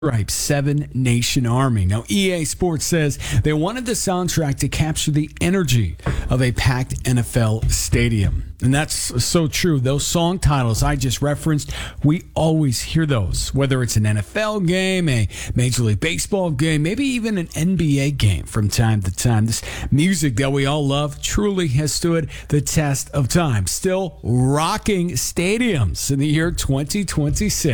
Stripes, Seven Nation Army. Now, EA Sports says they wanted the soundtrack to capture the energy of a packed NFL stadium. And that's so true. Those song titles I just referenced, we always hear those, whether it's an NFL game, a Major League Baseball game, maybe even an NBA game from time to time. This music that we all love truly has stood the test of time, still rocking stadiums in the year 2026.